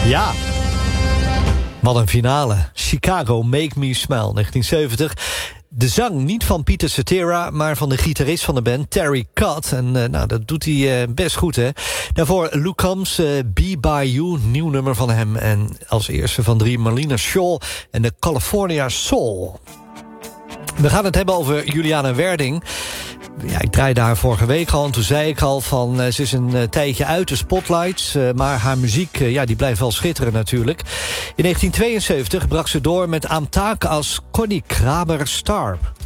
Ja. Wat een finale. Chicago, Make Me Smile, 1970. De zang niet van Peter Cetera, maar van de gitarist van de band, Terry Cott. En dat doet hij best goed, hè. Daarvoor Luke Combs, Be By You, nieuw nummer van hem. En als eerste van 3 Marlena Shaw en de California Soul. We gaan het hebben over Juliana Werding. Ja, ik draaide haar vorige week al en toen zei ik al van... ze is een tijdje uit de spotlights, maar haar muziek die blijft wel schitteren natuurlijk. In 1972 brak ze door met aan taak als Connie Kramer Star.